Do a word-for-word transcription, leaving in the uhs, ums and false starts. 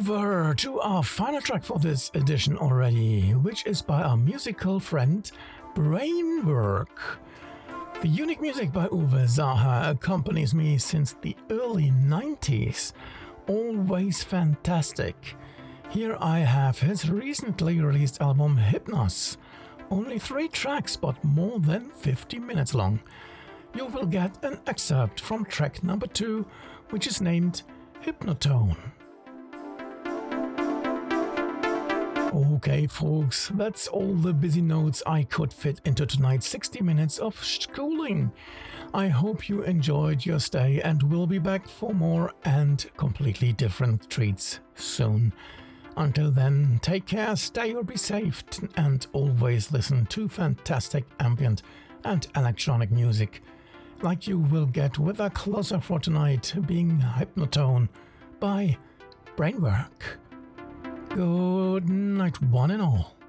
over to our final track for this edition already, which is by our musical friend Brainwork. The unique music by Uwe Saha accompanies me since the early nineties. Always fantastic. Here I have his recently released album Hypnos. Only three tracks but more than fifty minutes long. You will get an excerpt from track number two, which is named Hypnotone. Okay folks, that's all the busy notes I could fit into tonight's sixty minutes of schooling. I hope you enjoyed your stay and will be back for more and completely different treats soon. Until then, take care, stay or be safe, and always listen to fantastic ambient and electronic music, like you will get with a closer for tonight being Hypnotone by Brainwork. Good night, one and all.